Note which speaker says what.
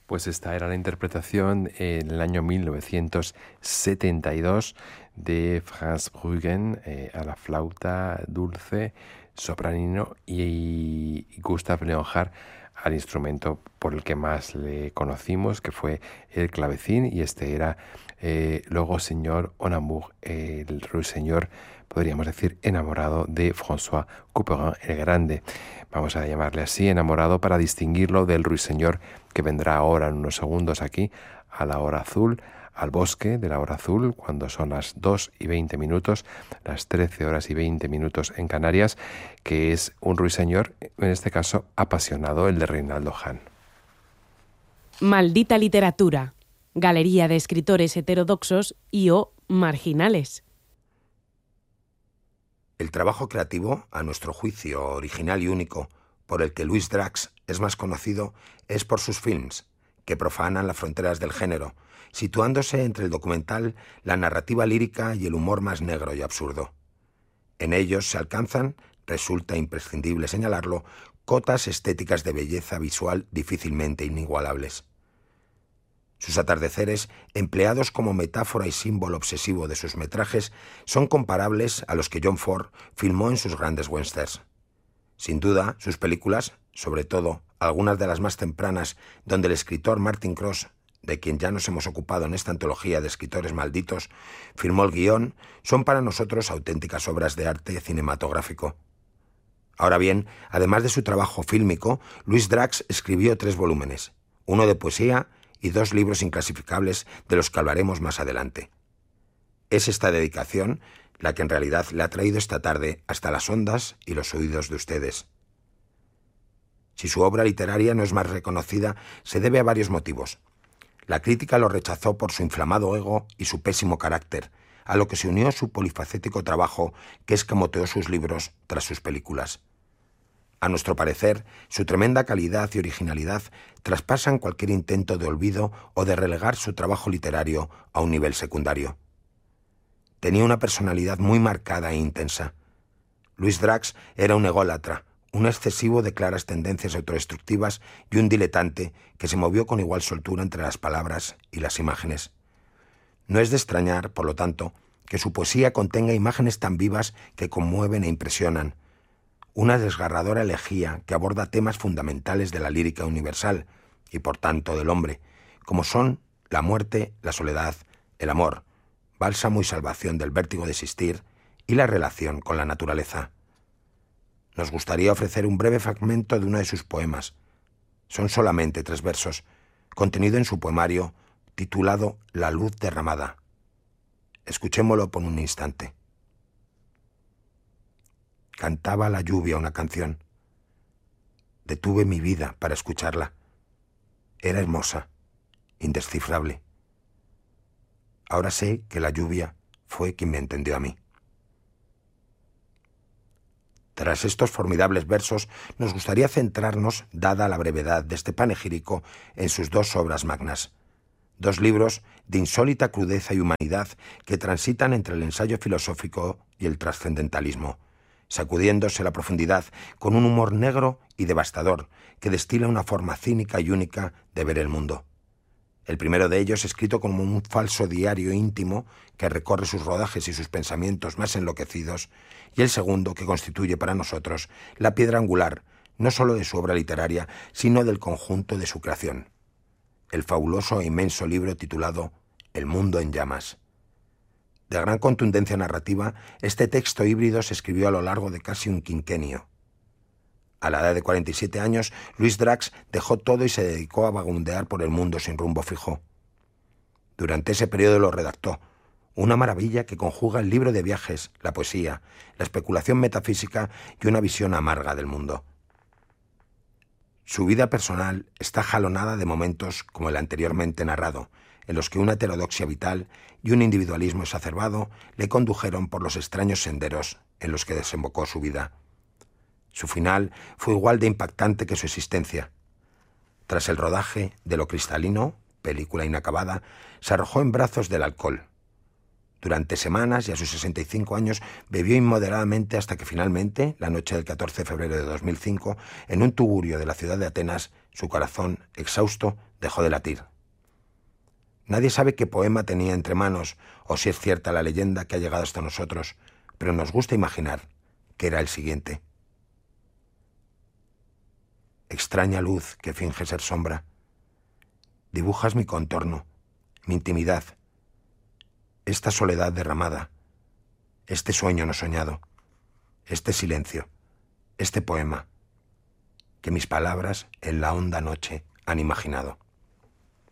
Speaker 1: Pues esta era la interpretación en el año 1972 de Franz Bruggen a la flauta dulce, sopranino y Gustav Leonhardt al instrumento por el que más le conocimos, que fue el clavecín, y este era luego señor en amour, el ruiseñor, podríamos decir, enamorado de François Couperin el Grande. Vamos a llamarle así, enamorado, para distinguirlo del ruiseñor que vendrá ahora en unos segundos aquí, a la hora azul, al bosque de la hora azul, cuando son las 2:20, las 13:20 en Canarias, que es un ruiseñor, en este caso apasionado, el de Reinaldo Hahn.
Speaker 2: Maldita literatura, galería de escritores heterodoxos y o marginales.
Speaker 3: El trabajo creativo, a nuestro juicio original y único, por el que Louis Drax es más conocido, es por sus films, que profanan las fronteras del género, situándose entre el documental, la narrativa lírica y el humor más negro y absurdo. En ellos se alcanzan, resulta imprescindible señalarlo, cotas estéticas de belleza visual difícilmente inigualables. Sus atardeceres, empleados como metáfora y símbolo obsesivo de sus metrajes, son comparables a los que John Ford filmó en sus grandes westerns. Sin duda, sus películas, sobre todo algunas de las más tempranas, donde el escritor Martin Cross, de quien ya nos hemos ocupado en esta antología de escritores malditos, firmó el guión, son para nosotros auténticas obras de arte cinematográfico. Ahora bien, además de su trabajo fílmico, Louis Drax escribió 3 volúmenes, uno de poesía y 2 libros inclasificables de los que hablaremos más adelante. Es esta dedicación la que en realidad le ha traído esta tarde hasta las ondas y los oídos de ustedes. Si su obra literaria no es más reconocida, se debe a varios motivos. La crítica lo rechazó por su inflamado ego y su pésimo carácter, a lo que se unió su polifacético trabajo que escamoteó sus libros tras sus películas. A nuestro parecer, su tremenda calidad y originalidad traspasan cualquier intento de olvido o de relegar su trabajo literario a un nivel secundario. Tenía una personalidad muy marcada e intensa. Louis Drax era un ególatra, un excesivo de claras tendencias autodestructivas y un diletante que se movió con igual soltura entre las palabras y las imágenes. No es de extrañar, por lo tanto, que su poesía contenga imágenes tan vivas que conmueven e impresionan, una desgarradora elegía que aborda temas fundamentales de la lírica universal y, por tanto, del hombre, como son la muerte, la soledad, el amor, bálsamo y salvación del vértigo de existir y la relación con la naturaleza. Nos gustaría ofrecer un breve fragmento de uno de sus poemas. Son solamente 3 versos, contenido en su poemario titulado La luz derramada. Escuchémoslo por un instante. Cantaba la lluvia una canción. Detuve mi vida para escucharla. Era hermosa, indescifrable. Ahora sé que la lluvia fue quien me entendió a mí. Tras estos formidables versos, nos gustaría centrarnos, dada la brevedad de este panegírico, en sus 2 obras magnas. 2 libros de insólita crudeza y humanidad que transitan entre el ensayo filosófico y el trascendentalismo, sacudiéndose la profundidad con un humor negro y devastador que destila una forma cínica y única de ver el mundo. El primero de ellos, escrito como un falso diario íntimo que recorre sus rodajes y sus pensamientos más enloquecidos, y el segundo, que constituye para nosotros la piedra angular, no solo de su obra literaria, sino del conjunto de su creación. El fabuloso e inmenso libro titulado El mundo en llamas. De gran contundencia narrativa, este texto híbrido se escribió a lo largo de casi un quinquenio. A la edad de 47 años, Louis Drax dejó todo y se dedicó a vagabundear por el mundo sin rumbo fijo. Durante ese periodo lo redactó, una maravilla que conjuga el libro de viajes, la poesía, la especulación metafísica y una visión amarga del mundo. Su vida personal está jalonada de momentos como el anteriormente narrado, en los que una heterodoxia vital y un individualismo exacerbado le condujeron por los extraños senderos en los que desembocó su vida. Su final fue igual de impactante que su existencia. Tras el rodaje de Lo cristalino, película inacabada, se arrojó en brazos del alcohol. Durante semanas y a sus 65 años bebió inmoderadamente hasta que finalmente, la noche del 14 de febrero de 2005, en un tugurio de la ciudad de Atenas, su corazón, exhausto, dejó de latir. Nadie sabe qué poema tenía entre manos o si es cierta la leyenda que ha llegado hasta nosotros, pero nos gusta imaginar que era el siguiente. Extraña luz que finge ser sombra, dibujas mi contorno, mi intimidad, esta soledad derramada, este sueño no soñado, este silencio, este poema, que mis palabras en la honda noche han imaginado.